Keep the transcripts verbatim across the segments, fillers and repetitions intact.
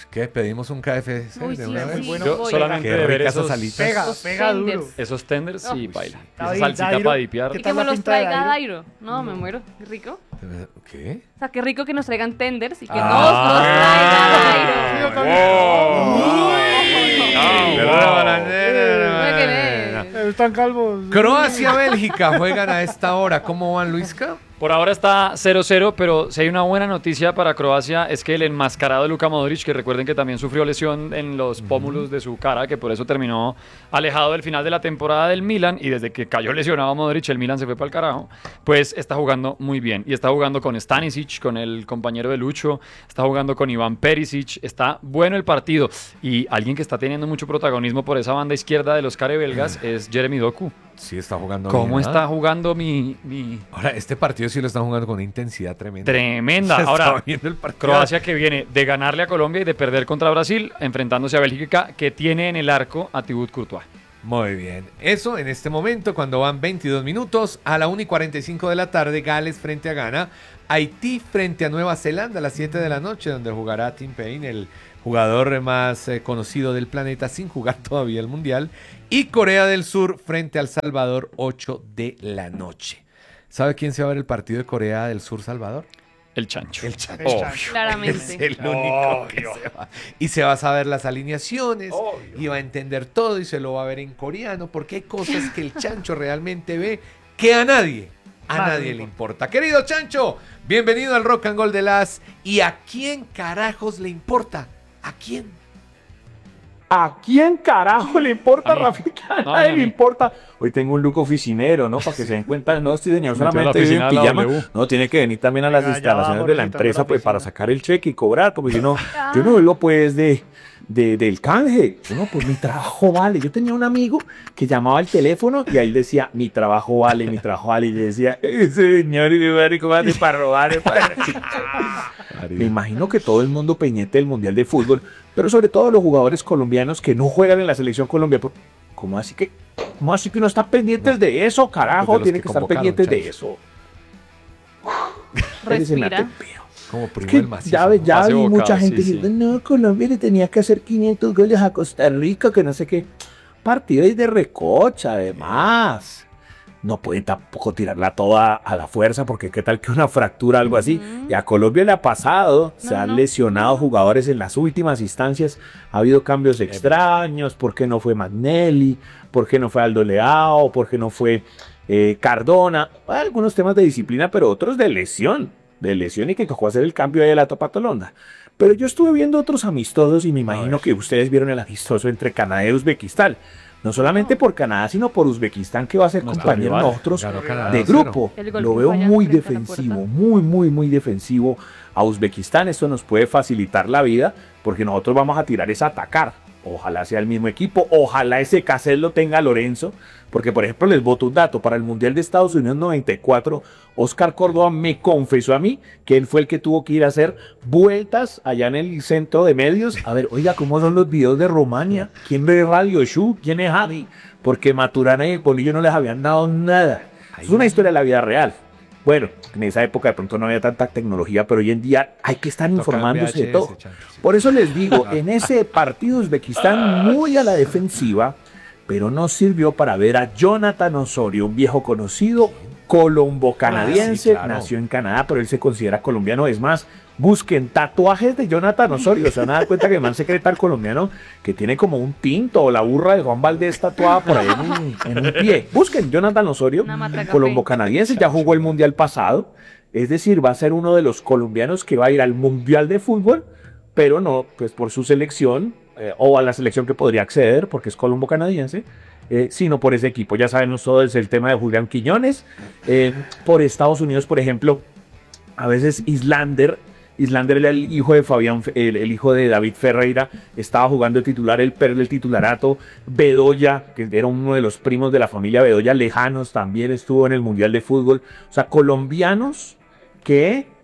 ¿Qué? ¿Pedimos un K F C Uy, de sí, una vez? sí, bueno. yo Yo voy. solamente Qué de ver ricas esos, esas alitas. Pega, Los pega duro. tenders. esos tenders y baila. Esa David, salsita Dairo, para dipiar. ¿qué Y tal que la me los pinta de traiga Dairo? Dairo. No, me muero. Qué rico. ¿Qué? O sea, qué rico que nos traigan tenders y que Ah. nos los traiga Dairo. Muy bien, eh. Están calvos. Croacia-Bélgica juegan a esta hora. ¿Cómo van, Luisca? Por ahora está cero cero, pero si hay una buena noticia para Croacia es que el enmascarado Luka Modric, que recuerden que también sufrió lesión en los pómulos de su cara, que por eso terminó alejado del final de la temporada del Milan, y desde que cayó lesionado Modric, el Milan se fue para el carajo, pues está jugando muy bien. Y está jugando con Stanisic, con el compañero de Lucho, está jugando con Iván Perisic, está bueno el partido. Y alguien que está teniendo mucho protagonismo por esa banda izquierda de los carebelgas es Jeremy Doku. Sí, está jugando ¿Cómo bien, ¿ah? está jugando mi, mi... Ahora, este partido sí lo están jugando con una intensidad tremenda. Tremenda. Se Ahora, está viendo el partido. Croacia que viene de ganarle a Colombia y de perder contra Brasil, enfrentándose a Bélgica, que tiene en el arco a Thibaut Courtois. Muy bien. Eso en este momento, cuando van veintidós minutos, a la una y cuarenta y cinco de la tarde, Gales frente a Ghana, Haití frente a Nueva Zelanda a las siete de la noche, donde jugará Tim Payne, el jugador más eh, conocido del planeta sin jugar todavía el Mundial, y Corea del Sur frente al Salvador, ocho de la noche. ¿Sabe quién se va a ver el partido de Corea del Sur-Salvador? El chancho. El Chancho. El Obvio. Chancho. Claramente. Es el único que se va. Y se va a saber las alineaciones, y va a entender todo, y se lo va a ver en coreano, porque hay cosas que el Chancho realmente ve que a nadie, a Nadie nadie le le importa. Querido Chancho, bienvenido al Rock and Gold de las. ¿Y a quién carajos le importa? ¿A quién? ¿A quién carajo le importa, A mí. Rafita? A No, nadie a le mí. importa. Hoy tengo un look oficinero, ¿no? Para que se den cuenta, no estoy señor Metió la solamente vive en oficina de la pijama. W. No, tiene que venir también a las Venga, ya instalaciones va, de la Jorgito, empresa la pues para oficina. sacar el cheque y cobrar, porque si no, yo no vivo pues de, de, del canje. No, pues mi trabajo vale. Yo tenía un amigo que llamaba al teléfono y ahí decía, mi trabajo vale, mi trabajo vale. Y le decía, "Eh, señor, ¿cómo hace para robar?" Me imagino que todo el mundo pendiente del Mundial de Fútbol, pero sobre todo los jugadores colombianos que no juegan en la selección Colombia. ¿Cómo así que, cómo así que no están pendientes de eso, carajo? Pues de los Tienen que que estar convocaron, pendientes de Chancho. eso. Ese me Respira. atempero. Como Es primo que del macizo. ya, ve- ya Hace vi bocado, mucha sí, gente sí. diciendo, no, Colombia le tenía que hacer quinientos goles a Costa Rica, que no sé qué. Partido es de recocha, además. No pueden tampoco tirarla toda a la fuerza, porque qué tal que una fractura, algo así. Y a Colombia le ha pasado, se No, han no. lesionado jugadores en las últimas instancias, ha habido cambios extraños, ¿por qué no fue Magnelli? ¿Por qué no fue Aldo Leao? ¿Por qué no fue eh, Cardona? Algunos temas de disciplina, pero otros de lesión, de lesión y que tocó hacer el cambio ahí a la Topatolonda. Pero yo estuve viendo otros amistosos y me imagino que ustedes vieron el amistoso entre Canadá y Uzbekistán. No solamente por Canadá, sino por Uzbekistán, que va a ser Nuestro compañero rival. nosotros Ganó Canadá de dos cero. grupo. El gol Lo que veo falla muy frente a la defensivo, puerta. muy, muy, muy defensivo a Uzbekistán. Esto nos puede facilitar la vida, porque nosotros vamos a tirar es a atacar. Ojalá sea el mismo equipo, ojalá ese Cassell lo tenga Lorenzo, porque por ejemplo les boto un dato, para el Mundial de Estados Unidos noventa y cuatro, Oscar Córdoba me confesó a mí que él fue el que tuvo que ir a hacer vueltas allá en el centro de medios, a ver, oiga, ¿cómo son los videos de Rumania? ¿Quién ve Radio Show? ¿Quién es Javi? Porque Maturana y el Polillo no les habían dado nada. Es una historia de la vida real. Bueno, en esa época de pronto no había tanta tecnología, pero hoy en día hay que estar Toca informándose de V H S, todo. Chancho, sí. Por eso les digo, en ese partido Uzbekistán muy a la defensiva, pero no sirvió para ver a Jonathan Osorio, un viejo conocido colombo-canadiense, Ah, sí, claro. nació en Canadá, pero él se considera colombiano. Es más, busquen tatuajes de Jonathan Osorio, se van a dar cuenta que el man secreta al colombiano que tiene como un tinto o la burra de Juan Valdés tatuada por ahí en un, en un pie. Busquen Jonathan Osorio, Una mata café. colombo-canadiense, ya jugó el Mundial pasado, es decir, va a ser uno de los colombianos que va a ir al Mundial de Fútbol, pero no pues por su selección eh, o a la selección que podría acceder porque es colombo canadiense, eh, sino por ese equipo. Ya sabemos todo es el tema de Julián Quiñones. Eh, por Estados Unidos, por ejemplo, a veces Islander, Islander era el hijo de Fabián, el, el hijo de David Ferreira, estaba jugando el titular, el perro del titularato. Bedoya, que era uno de los primos de la familia Bedoya lejanos, también estuvo en el Mundial de Fútbol. O sea, colombianos que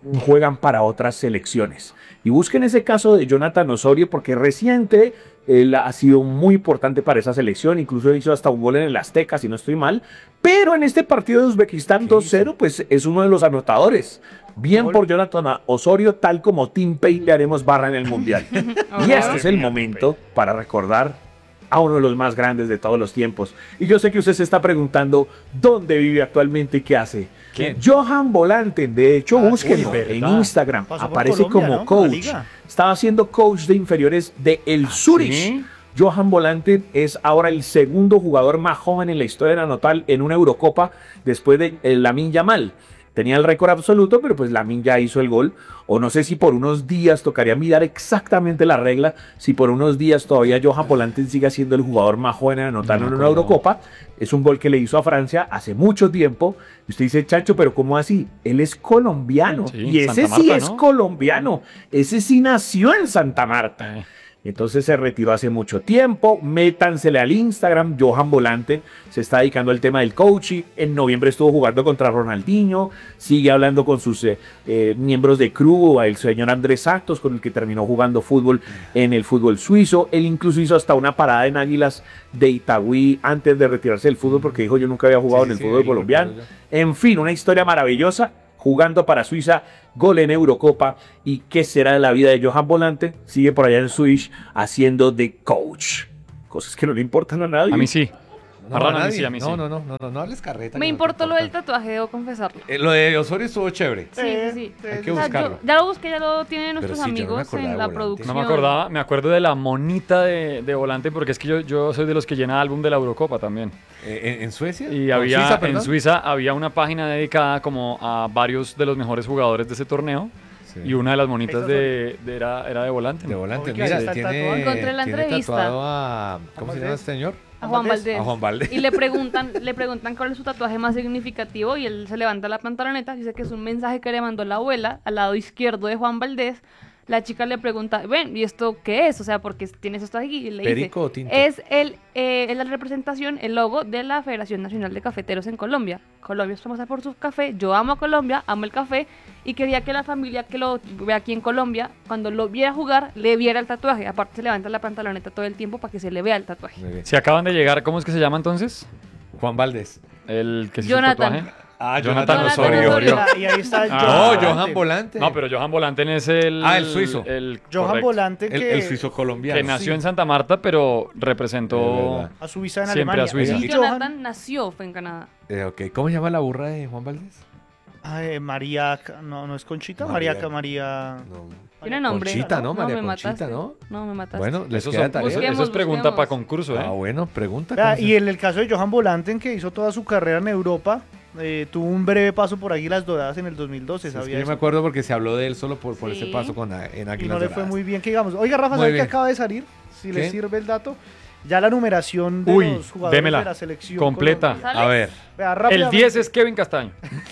juegan para otras selecciones. Y busquen ese caso de Jonathan Osorio porque reciente él ha sido muy importante para esa selección, incluso hizo hasta un gol en el Azteca, si no estoy mal, pero en este partido de Uzbekistán dos cero, pues es uno de los anotadores. Bien por Jonathan Osorio, tal como Tim Payne le haremos barra en el Mundial. Y este es el momento para recordar a uno de los más grandes de todos los tiempos. Y yo sé que usted se está preguntando dónde vive actualmente y qué hace. ¿Quién? Johan Volanten, de hecho, Ah, búsquenlo uy, en ¿verdad? Instagram. Pasó por Aparece Colombia, como ¿no? Por la coach. liga. Estaba siendo coach de inferiores de el Zurich. ¿sí? Johan Volanten es ahora el segundo jugador más joven en la historia de anotar en una Eurocopa después de eh, Lamine Yamal. Tenía el récord absoluto, pero pues Lamine ya hizo el gol. O no sé si por unos días, tocaría mirar exactamente la regla, si por unos días todavía Johan Volanten sigue siendo el jugador más joven en anotar No en me una acuerdo. Eurocopa. Es un gol que le hizo a Francia hace mucho tiempo. Y usted dice, Chacho, pero ¿cómo así? Él es colombiano. Sí, y ese Santa sí Marta, es ¿no? colombiano. Ese sí nació en Santa Marta. Eh. Entonces se retiró hace mucho tiempo. Métansele al Instagram. Johan Volante se está dedicando al tema del coaching. En noviembre estuvo jugando contra Ronaldinho. Sigue hablando con sus eh, eh, miembros de crew. El señor Andrés Santos, con el que terminó jugando fútbol en el fútbol suizo. Él incluso hizo hasta una parada en Águilas de Itagüí antes de retirarse del fútbol porque dijo yo nunca había jugado Sí, en el sí, fútbol sí, colombiano. recuerdo En fin, una historia maravillosa. Jugando para Suiza, gol en Eurocopa. ¿Y qué será de la vida de Johan Volante? Sigue por allá en Switch haciendo de coach. Cosas que no le importan a nadie. A mí sí. No, Marrón, a a mí nadie. sí, a mí no, sí. no, no, no, no, no hables carreta. Me que no te importó lo del importa. tatuaje, debo confesarlo. Eh, lo de Osorio estuvo chévere. Sí, sí, sí. Hay que O sea, buscarlo. yo- ya lo busqué, ya lo tienen nuestros sí, yo no me amigos acordaba en de la Volante. producción. No me acordaba, me acuerdo de la monita de, de Volante porque es que yo, yo soy de los que llena álbum de la Eurocopa también. Eh, ¿En, en Suecia? Y No, había Suiza, en perdón. Suiza había una página dedicada como a varios de los mejores jugadores de ese torneo Sí. y una de las monitas Eso de, de- era, era de Volante. De Volante, Oiga, mira, ahí está el tiene, tatuaje. Encontré la tiene entrevista. tatuado a... ¿Cómo se llama Valdés. este señor? A Juan Valdés. A Juan Valdés. Y le preguntan, le preguntan cuál es su tatuaje más significativo y él se levanta la pantaloneta, dice que es un mensaje que le mandó la abuela al lado izquierdo de Juan Valdés. La chica le pregunta, ven, ¿y esto qué es? O sea, ¿por qué tienes esto aquí? Y le ¿Perico o dice, tinto? es, el, eh, es la representación, el logo de la Federación Nacional de Cafeteros en Colombia. Colombia es famosa por su café, yo amo a Colombia, amo el café y quería que la familia que lo ve aquí en Colombia, cuando lo viera jugar, le viera el tatuaje. Aparte se levanta la pantaloneta todo el tiempo para que se le vea el tatuaje. Muy bien. Si acaban de llegar, ¿cómo es que se llama entonces? Juan Valdés. El que se hizo Jonathan. tatuaje. Ah, Jonathan Jonathan Osorio. Osorio. Y ahí está Ah. No, Volante. Johan Volante. No, pero Johan Volante es el... Ah, el suizo. El, Johan correcto. Volante El, que el suizo colombiano. Que nació Sí. en Santa Marta, pero Es representó... verdad. a Suiza en Siempre Alemania. a Suiza. Y Y Johan- Jonathan nació, fue en Canadá. Eh, ok, ¿cómo se llama la burra de Juan Valdés? Ay, María, no, no es Conchita, María. María, María. No. Tiene nombre. Conchita, ¿no? María me Conchita, mataste. ¿no? No, me mataste. Bueno, les Eso, queda son- tarea. eso- Busquemos, eso es pregunta busquemos. para concurso, ¿eh? Ah, bueno, pregunta. Vea, ¿cómo y se- en el caso de Johan Volanten, que hizo toda su carrera en Europa, eh, tuvo un breve paso por Águilas Doradas en el dos mil doce, Es que ¿sabía yo eso? me acuerdo porque se habló de él solo por, por ese Sí. paso con, a- en Y Águilas no le fue Doradas. muy bien, que digamos. Oiga, Rafa, Muy ¿sabe qué bien. acaba de salir? Si le ¿Qué? sirve el dato. Ya la numeración de Uy, los jugadores démela. de la selección Completa. Colombia. ¿Sale? A ver, Vea, El rápidamente. diez es Kevin Castaño.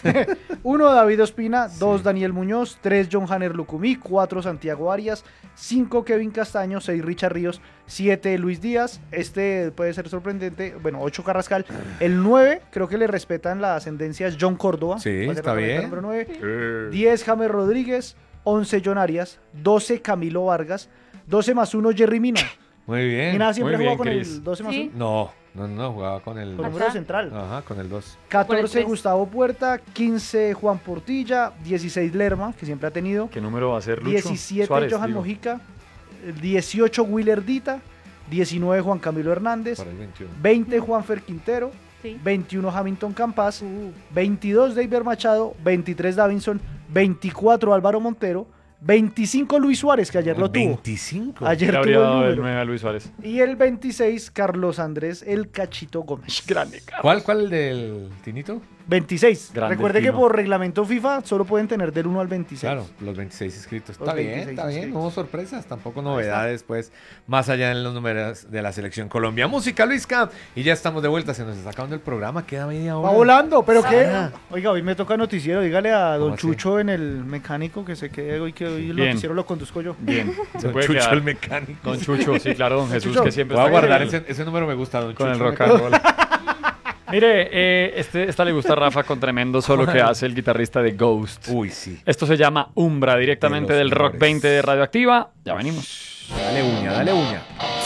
uno David Ospina, dos Daniel Muñoz, tres John Hanner Lucumí, cuatro Santiago Arias, cinco Kevin Castaño, seis Richard Ríos, siete Luis Díaz, este puede ser sorprendente, bueno, ocho Carrascal, el nueve creo que le respetan la ascendencia es John Córdoba, Sí, va a ser está la correcta bien. número nueve, diez James Rodríguez, once John Arias, doce Camilo Vargas, doce más uno Jerry Mina. muy bien. Mina siempre muy jugó bien, con Chris. el doce más Sí. uno, No, no, no, jugaba con el... con el Acá. número central. Ajá, con el dos. Por el catorce tres. Gustavo Puerta, quince Juan Portilla, dieciséis Lerma, que siempre ha tenido. ¿Qué número va a ser Lucho? diecisiete Suárez, Johan digo. Mojica, dieciocho Willer Dita, diecinueve Juan Camilo Hernández, Para el veintiuno. veinte Juanfer Quintero, Sí. veintiuno Hamilton Campas, veintidós David Machado, veintitrés Davinson, veinticuatro Álvaro Montero, veinticinco Luis Suárez, que ayer lo tuvo. veinticinco. Ayer Le tuvo habría el dado el número. nueve a Luis Suárez. Y el veintiséis Carlos Andrés El Cachito Gómez. Grande, Carlos. ¿Cuál, cuál el del Tinito? veintiséis. Grande Recuerde el que Tino. por reglamento FIFA solo pueden tener del uno al veintiséis. Claro, los veintiséis inscritos. Los Está bien, veintiséis está bien. inscritos. No hubo sorpresas, tampoco está. novedades, pues, más allá de los números de la selección Colombia. Música, Luisca. Y ya estamos de vuelta, se nos está acabando el programa, queda media hora. Va volando, pero qué. Ah. Oiga, hoy me toca noticiero. Dígale a ¿Cómo don así? Chucho en el mecánico que se quede hoy, que hoy el Bien. noticiero lo conduzco yo. Bien. Se Don puede Chucho quedar. el mecánico. Don Chucho, sí, claro, don Jesús, Chucho, que siempre Voy a está guardar con el- ese, ese número, me gusta, Don con el Chucho. rock and roll. Mire, eh, este, esta le gusta a Rafa con tremendo solo que hace el guitarrista de Ghost. Uy, sí. Esto se llama Umbra, directamente De los del Rock mejores. veinte de Radioactiva. Ya venimos. Dale uña, dale uña.